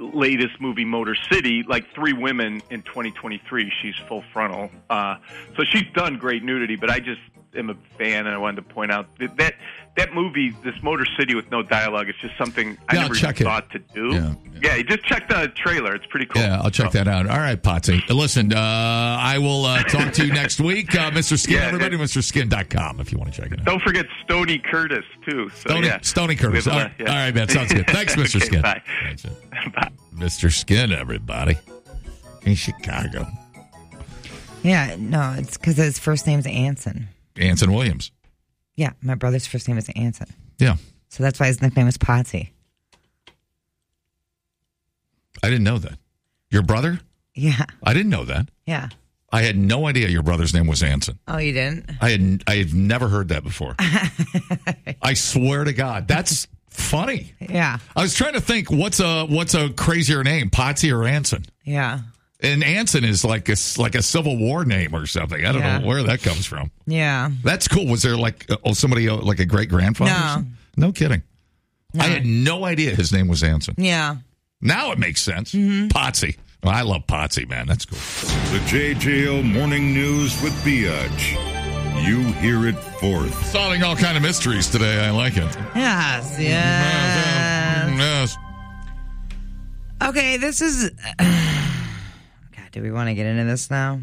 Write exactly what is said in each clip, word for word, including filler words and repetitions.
latest movie, Motor City, like Three Women in twenty twenty-three. She's full frontal. Uh, so she's done great nudity, but I just am a fan, and I wanted to point out that that, that movie, this Motor City with no dialogue, is just something I yeah, never even thought to do. Yeah, yeah. yeah, just check the trailer. It's pretty cool. Yeah, I'll check so. that out. All right, Potsy. Listen, uh, I will uh, talk to you next week. Uh, Mister Skin, yeah, everybody, Mister Skin dot com if you want to check it out. Don't forget Stony Curtis, too. So, Stony, yeah. Stony Curtis. All right, yeah. All right, man. Sounds good. Thanks, Mister Okay, Skin. Bye. Bye. Mister Skin, everybody. In Chicago. Yeah, no, it's because his first name's Anson. Anson Williams. Yeah, my brother's first name is Anson. Yeah. So that's why his nickname is Potsy. I didn't know that. Your brother? Yeah. I didn't know that. Yeah. I had no idea your brother's name was Anson. Oh, you didn't? I had I had never heard that before. I swear to God, that's funny. Yeah. I was trying to think what's a what's a crazier name, Potsy or Anson? Yeah. And Anson is like a like a Civil War name or something. I don't yeah. know where that comes from. Yeah. That's cool. Was there like oh somebody like a great grandfather? No. No kidding. No. I had no idea his name was Anson. Yeah. Now it makes sense. Mm-hmm. Potsy. Well, I love Potsy, man. That's cool. The J J O Morning News with Biatch. You hear it fourth. Solving all kind of mysteries today. I like it. Yes, yes. Yes. Okay, this is... God, do we want to get into this now?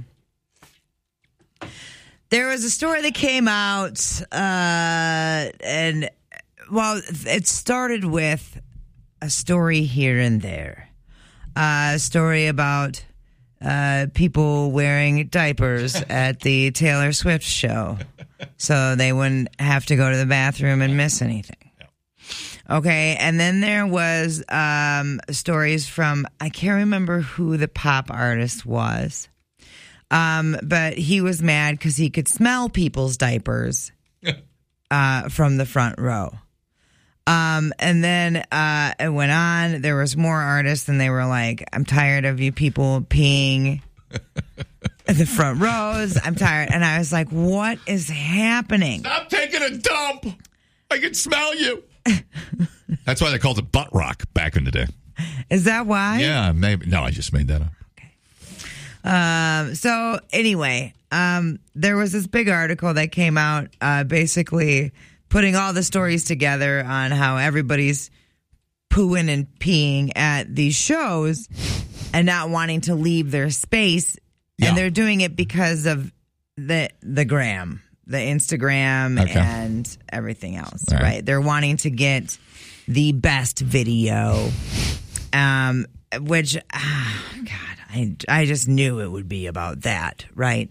There was a story that came out, uh, and, well, it started with a story here and there. Uh, a story about uh, people wearing diapers at the Taylor Swift show so they wouldn't have to go to the bathroom and miss anything. Okay, and then there was um, stories from, I can't remember who the pop artist was, um, but he was mad because he could smell people's diapers uh, from the front row. Um, and then uh, it went on. There was more artists, and they were like, I'm tired of you people peeing at the front rows. I'm tired. And I was like, what is happening? Stop taking a dump. I can smell you. That's why they called it butt rock back in the day. Is that why? Yeah, maybe. No, I just made that up. Okay. Um, so anyway, um, there was this big article that came out uh, basically putting all the stories together on how everybody's pooing and peeing at these shows and not wanting to leave their space. Yeah. And they're doing it because of the the gram. The Instagram okay. and everything else, right. right? They're wanting to get the best video, um, which, ah, God, I, I just knew it would be about that, right?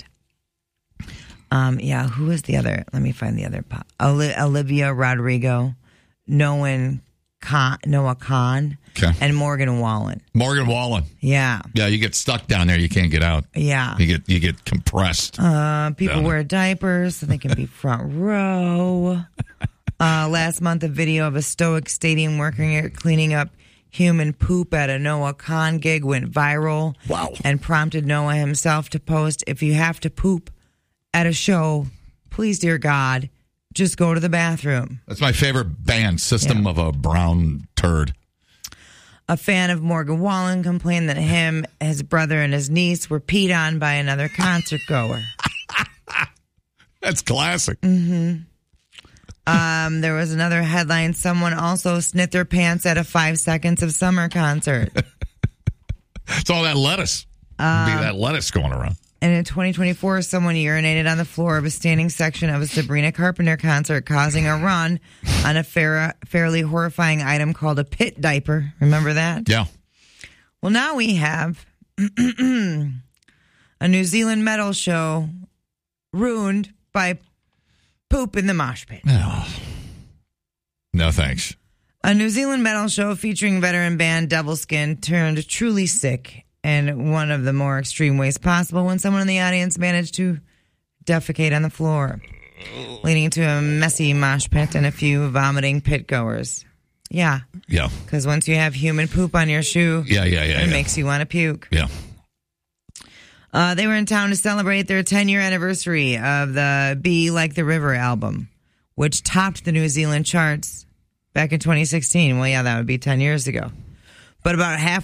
Um, yeah, who was the other? Let me find the other. Pop. Olivia Rodrigo, Noah Khan, Noah Khan, okay. and Morgan Wallen. Morgan Wallen. Yeah. Yeah, you get stuck down there. You can't get out. Yeah. You get you get compressed. Uh, people wear diapers so they can be front row. Uh, last month, a video of a Stoic Stadium worker cleaning up human poop at a Noah Khan gig went viral. Wow. And prompted Noah himself to post, if you have to poop at a show, please, dear God, just go to the bathroom. That's my favorite band, System yeah. of a Brown Turd. A fan of Morgan Wallen complained that him, his brother, and his niece were peed on by another concert goer. That's classic. Mm-hmm. Um, there was another headline. Someone also snit their pants at a Five Seconds of Summer concert. It's all that lettuce. Um, be that lettuce going around. And in twenty twenty-four, someone urinated on the floor of a standing section of a Sabrina Carpenter concert, causing a run on a fair, fairly horrifying item called a pit diaper. Remember that? Yeah. Well, now we have a New Zealand metal show ruined by poop in the mosh pit. No. No, thanks. A New Zealand metal show featuring veteran band Devilskin turned truly sick in one of the more extreme ways possible when someone in the audience managed to defecate on the floor, leading to a messy mosh pit and a few vomiting pit goers. Yeah. Yeah. Because once you have human poop on your shoe, yeah, yeah, yeah, it yeah. makes you want to puke. Yeah. Uh, they were in town to celebrate their ten-year anniversary of the Be Like the River album, which topped the New Zealand charts back in twenty sixteen. Well, yeah, that would be ten years ago. But about half